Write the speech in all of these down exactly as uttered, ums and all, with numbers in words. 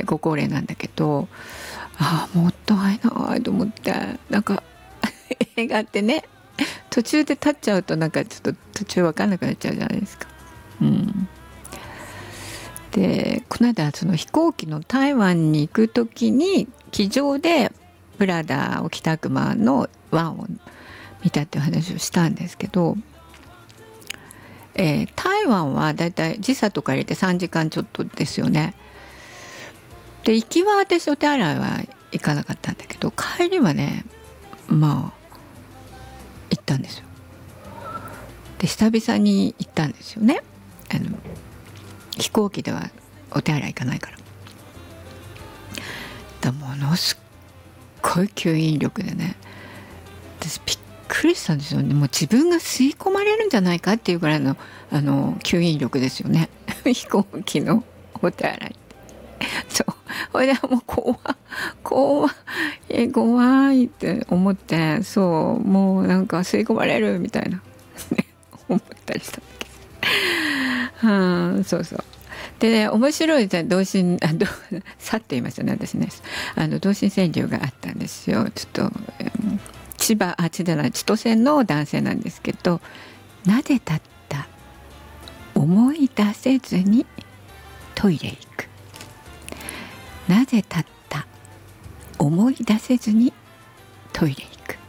ご高齢なんだけど、ああもったいないと思って、なんか映画ってね途中で立っちゃうとなんかちょっと途中分かんなくなっちゃうじゃないですか。うん、でこの間その飛行機の台湾に行く時に機上でプラダを着た悪魔のワンを見たっていう話をしたんですけど、えー、台湾はだいたい時差とか入れてさんじかんちょっとですよね。で行きは私お手洗いは行かなかったんだけど、帰りはねまあ行ったんですよ。で久々に行ったんですよね。あの飛行機ではお手洗い行かないから。だものすっごい吸引力でね、私びっくりしたんですよね。もう自分が吸い込まれるんじゃないかっていうぐらいのあの吸引力ですよね飛行機のお手洗い。そうそれでもう怖い怖い怖いって思って、そうもうなんか吸い込まれるみたいな思ったりしたんだけど、はあ、そうそうでね、面白い同心あどさって言いましたね私ね、あの同心川柳があったんですよ。ちょっと、うん、千葉あ千葉な千歳の男性なんですけど、なぜたった思い出せずにトイレ行く、なぜたった思い出せずにトイレ行く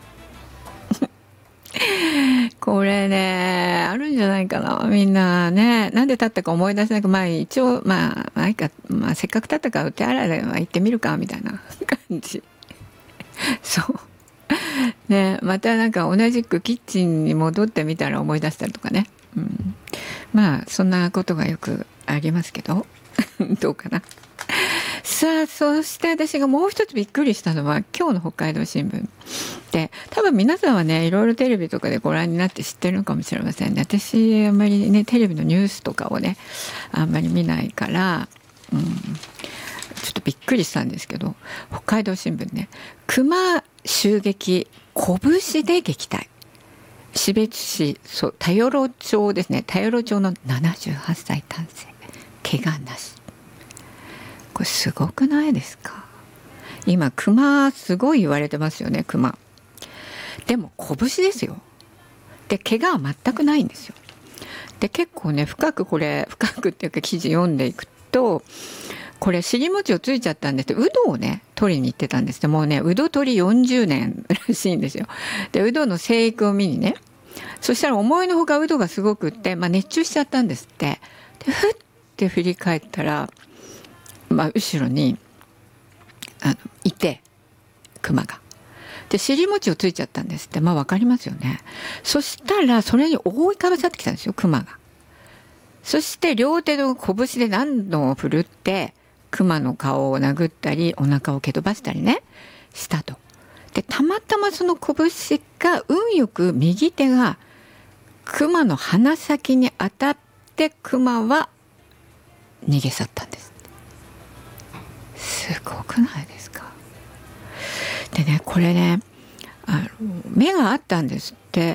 これねあるんじゃないかな、みんなね。なんで立ったか思い出せなく、まあ一応まあ、まあいいか、まあ、せっかく立ったからお手洗いで行ってみるかみたいな感じそうね、またなんか同じくキッチンに戻ってみたら思い出したりとかね、うん、まあそんなことがよくありますけどどうかな。さあそして私がもう一つびっくりしたのは今日の北海道新聞で、多分皆さんはねいろいろテレビとかでご覧になって知ってるのかもしれませんね。私あんまりねテレビのニュースとかをねあんまり見ないから、うん、ちょっとびっくりしたんですけど、北海道新聞ね、熊襲撃拳で撃退、士別市そう田与町ですね、田与町のななじゅうはっさい男性怪我なし。これすごくないですか。今クマすごい言われてますよね。クマでも拳ですよ。で怪我は全くないんですよ。で結構ね深くこれ深くっていうか記事読んでいくと、これ尻餅をついちゃったんですって。ウドをね取りに行ってたんですって。もうねウド取りよんじゅうねんらしいんですよ。でウドの生育を見にね、そしたら思いのほかウドがすごくって、まあ、熱中しちゃったんですって。でふって振り返ったら、まあ、後ろにあのいてクマがで尻餅をついちゃったんですって。まあ分かりますよね。そしたらそれに覆いかぶさってきたんですよクマが。そして両手の拳で何度も振るってクマの顔を殴ったりお腹を蹴飛ばしたりねしたと。でたまたまその拳が運よく右手がクマの鼻先に当たってクマは逃げ去ったんです。すごくないですか。でねこれねあの目があったんですって、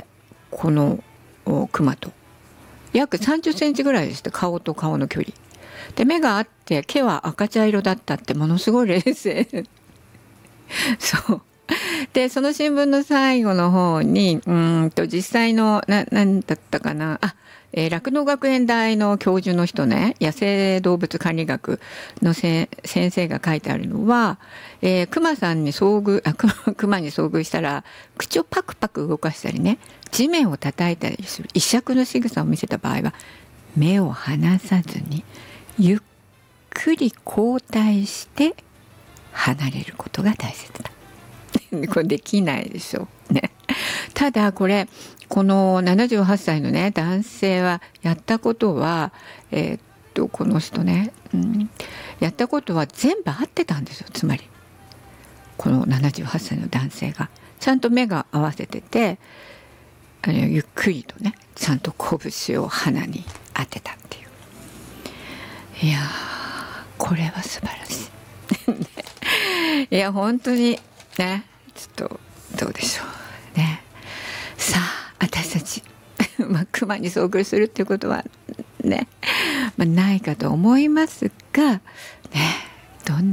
このクマと約さんじゅっセンチぐらいですって、顔と顔の距離で目があって毛は赤茶色だったって、ものすごい冷静そうでその新聞の最後の方にうんと実際のな何だったかなあ酪農、えー、学園大の教授の人ね、野生動物管理学のせ先生が書いてあるのは、えー、クマさんに遭遇あクマ、クマに遭遇したら口をパクパク動かしたりね、地面を叩いたりする威嚇の仕草を見せた場合は目を離さずにゆっくり後退して離れることが大切だこれできないでしょうね。ただこれこのななじゅうはっさいのね男性はやったことはえー、っとこの人ね、うん、やったことは全部合ってたんですよ。つまりこのななじゅうはっさいの男性がちゃんと目が合わせてて、あのゆっくりとねちゃんと拳を鼻に当てたっていう。いやーこれは素晴らしいいや本当にねちょっとどうでしょうね。さあ私たちまあクマに遭遇するっていうことはね、まあ、ないかと思いますがね